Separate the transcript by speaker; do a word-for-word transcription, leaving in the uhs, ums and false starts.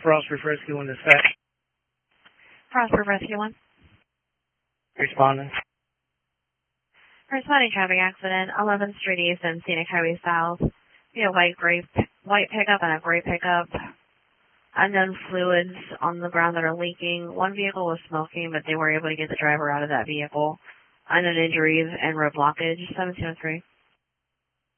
Speaker 1: Frostproof Rescue One dispatch.
Speaker 2: Frostproof Rescue One.
Speaker 1: Responding.
Speaker 2: Responding traffic accident, eleventh Street East and Scenic Highway South. Be a white gray white pickup and a gray pickup. Unknown fluids on the ground that are leaking. One vehicle was smoking, but they were able to get the driver out of that vehicle. Unknown injuries and road blockage. seven two one three.